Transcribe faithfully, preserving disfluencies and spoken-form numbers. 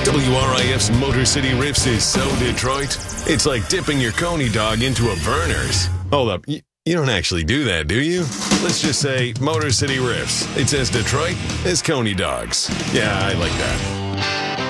W R I F's Motor City Riffs is so Detroit, it's like dipping your Coney dog into a Verner's. Hold up, y- you don't actually do that, do you? Let's just say Motor City Riffs. It's as Detroit as Coney dogs. Yeah, I like that.